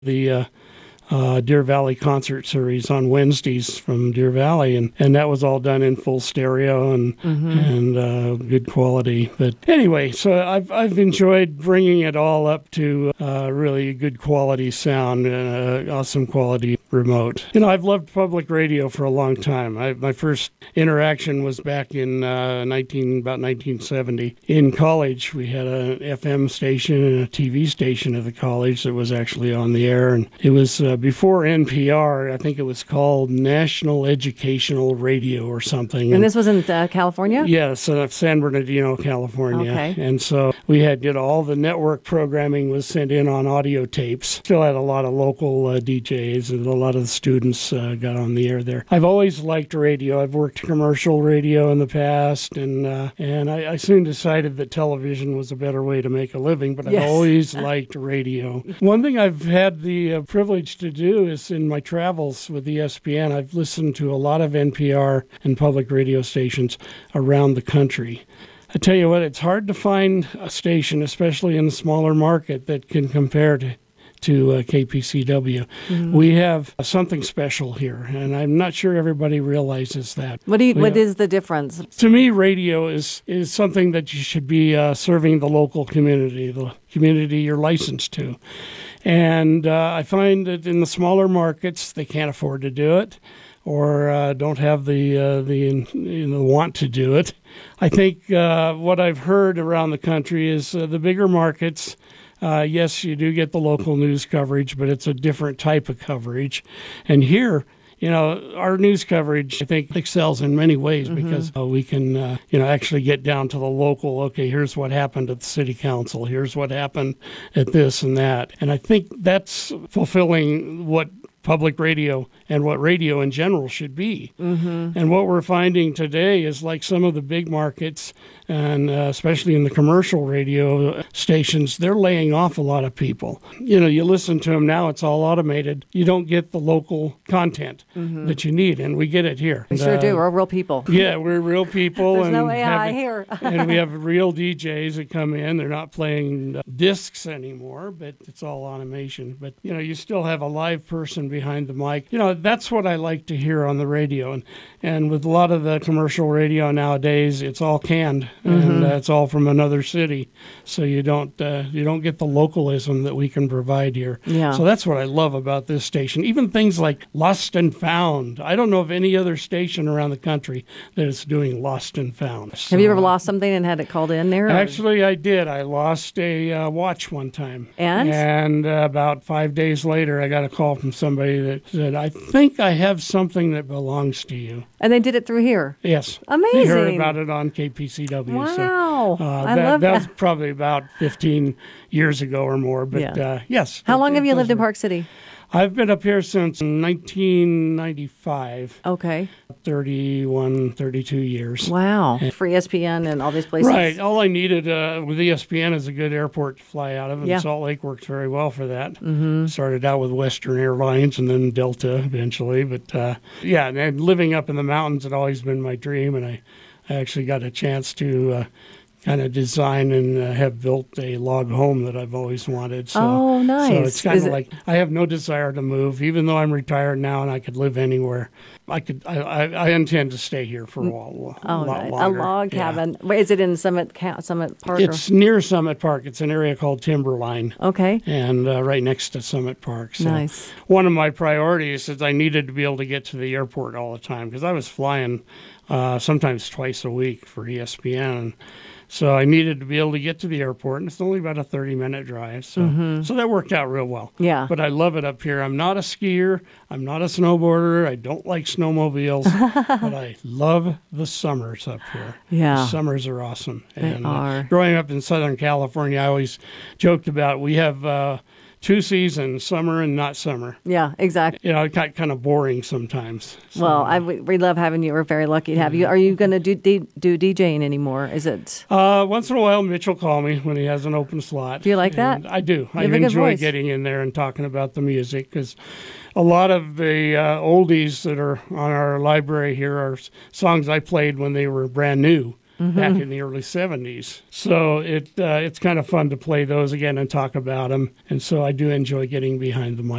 the Deer Valley concert series on Wednesdays from Deer Valley, and that was all done in full stereo and good quality. But anyway, so I've enjoyed bringing it all up to really good quality sound and awesome quality remote. I've loved public radio for a long time. My first interaction was back in about 1970. In college, we had an FM station and a TV station at the college that was actually on the air, and it was before NPR. I think it was called National Educational Radio or something. And this was in California? Yes, San Bernardino, California. Okay. And so we had, all the network programming was sent in on audio tapes. Still had a lot of local DJs, and a lot of the students got on the air there. I've always liked radio. I've worked commercial radio in the past, and I soon decided that television was a better way to make a living, but Yes. I've always liked radio. One thing I've had the privilege to do is in my travels with ESPN, I've listened to a lot of NPR and public radio stations around the country. I tell you what, it's hard to find a station, especially in a smaller market, that can compare to KPCW. Mm-hmm. We have something special here, and I'm not sure everybody realizes that. What is the difference? To me, radio is something that you should be serving the local community, the community you're licensed to. And I find that in the smaller markets, they can't afford to do it, or don't have the want to do it. I think what I've heard around the country is the bigger markets. Yes, you do get the local news coverage, but it's a different type of coverage. And here, our news coverage, I think, excels in many ways because we can, actually get down to the local, okay, here's what happened at the city council, here's what happened at this and that. And I think that's fulfilling what public radio and what radio in general should be. Mm-hmm. And what we're finding today is like some of the big markets, and especially in the commercial radio stations, they're laying off a lot of people. You listen to them now, it's all automated. You don't get the local content that you need, and we get it here. We sure do. We're real people. Yeah, we're real people. There's no AI here. And we have real DJs that come in. They're not playing discs anymore, but it's all automation. But, you still have a live person behind the mic. That's what I like to hear on the radio. And with a lot of the commercial radio nowadays, it's all canned, and it's all from another city. So you don't get the localism that we can provide here. Yeah. So that's what I love about this station. Even things like Lost and Found. I don't know of any other station around the country that is doing Lost and Found. So, have you ever lost something and had it called in there? Actually, I did. I lost a watch one time. And about 5 days later, I got a call from somebody that said, I think I have something that belongs to you. And they did it through here? Yes. Amazing. They heard about it on KPCW. Wow. So, I love that. That was probably about 15 years ago or more. But yes. How long have you lived in Park City? I've been up here since 1995. Okay. 32 years. Wow. For ESPN and all these places. Right. All I needed with ESPN is a good airport to fly out of, and Salt Lake worked very well for that. Mm-hmm. Started out with Western Airlines and then Delta eventually. But and living up in the mountains had always been my dream, and I actually got a chance to kind of design and have built a log home that I've always wanted. So, oh, nice. So it's kind of like I have no desire to move, even though I'm retired now and I could live anywhere. I intend to stay here for a lot longer. A log cabin. Wait, is it in Summit Park? It's near Summit Park. It's an area called Timberline. Okay. And right next to Summit Park. So nice. One of my priorities is I needed to be able to get to the airport all the time because I was flying sometimes twice a week for ESPN. So I needed to be able to get to the airport, and it's only about a 30-minute drive. So so that worked out real well. Yeah. But I love it up here. I'm not a skier. I'm not a snowboarder. I don't like snowmobiles. But I love the summers up here. Yeah. The summers are awesome. They are. Growing up in Southern California, I always joked about we have 2 seasons, summer and not summer. Yeah, exactly. It got kind of boring sometimes. So. Well, we love having you. We're very lucky to have you. Are you going to do DJing anymore? Is it? Once in a while, Mitch will call me when he has an open slot. Do you like that? I do. I have a good enjoy voice. getting in there and talking about the music because a lot of the oldies that are on our library here are songs I played when they were brand new. back in the early 70s. So it's kind of fun to play those again and talk about them. And so I do enjoy getting behind the mic.